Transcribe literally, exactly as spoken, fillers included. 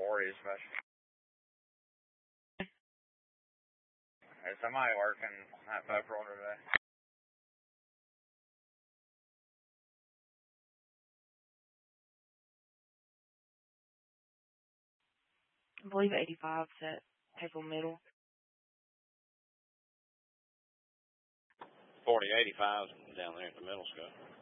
forty especially. Is somebody working that pepper order today? I believe eighty-five at April Middle. forty eighty-five down there at the middle school.